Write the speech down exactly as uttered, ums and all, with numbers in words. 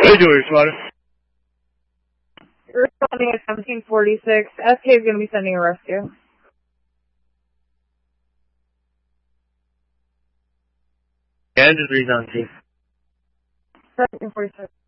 Hey, Julius, Water. You're responding at seventeen forty-six. S K is going to be sending a rescue. Yeah, just read on, Chief. seventeen forty-six.